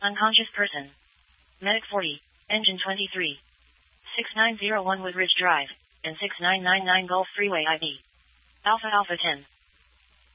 Unconscious person. Medic 40, engine 23. 6901 Woodridge Drive, and 6999 Gulf Freeway IB. Alpha Alpha 10.